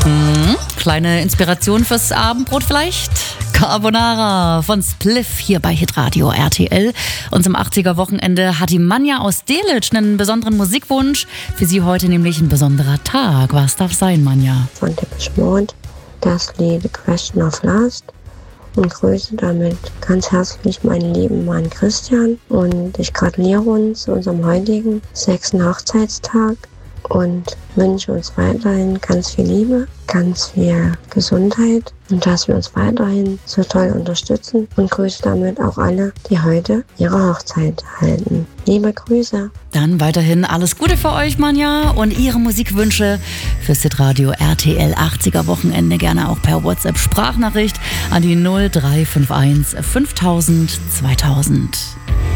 Kleine Inspiration fürs Abendbrot vielleicht? Carbonara von Spliff hier bei Hitradio RTL. Und zum 80er-Wochenende hat die Manja aus Delitzsch einen besonderen Musikwunsch. Für sie heute nämlich ein besonderer Tag. Was darf sein, Manja? Von Depeche Mode, das Lied The Question of Last. Und grüße damit ganz herzlich meinen lieben Mann Christian. Und ich gratuliere uns zu unserem heutigen 6. Hochzeitstag und wünsche uns weiterhin ganz viel Liebe, ganz viel Gesundheit und dass wir uns weiterhin so toll unterstützen und grüße damit auch alle, die heute ihre Hochzeit halten. Liebe Grüße. Dann weiterhin alles Gute für euch, Manja, und ihre Musikwünsche fürs Hitradio RTL 80er Wochenende gerne auch per WhatsApp Sprachnachricht an die 0351 5000 2000.